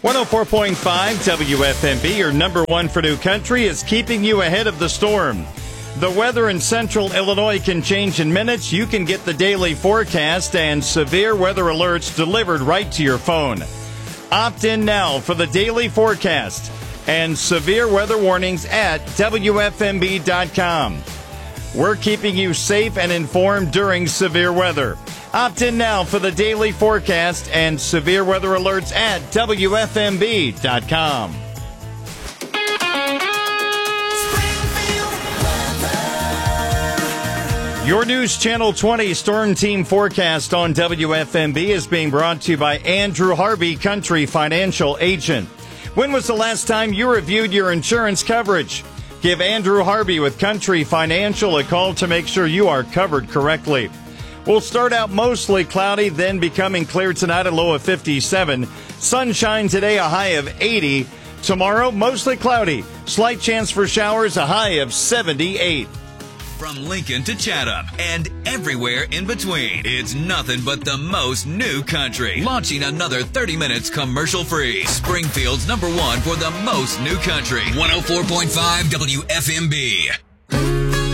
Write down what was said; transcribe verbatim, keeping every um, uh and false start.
one oh four point five W F M B, your number one for New Country, is keeping you ahead of the storm. The weather in central Illinois can change in minutes. You can get the daily forecast and severe weather alerts delivered right to your phone. Opt in now for the daily forecast and severe weather warnings at W F M B dot com. We're keeping you safe and informed during severe weather. Opt in now for the daily forecast and severe weather alerts at W F M B dot com. Your News Channel twenty Storm Team forecast on W F M B is being brought to you by Andrew Harvey, Country Financial Agent. When was the last time you reviewed your insurance coverage? Give Andrew Harvey with Country Financial a call to make sure you are covered correctly. We'll start out mostly cloudy, then becoming clear tonight, a low of fifty-seven. Sunshine today, a high of eighty. Tomorrow, mostly cloudy. Slight chance for showers, a high of seventy-eight. From Lincoln to Chatham and everywhere in between, it's nothing but the most new country. Launching another thirty minutes commercial free. Springfield's number one for the most new country. one oh four point five W F M B.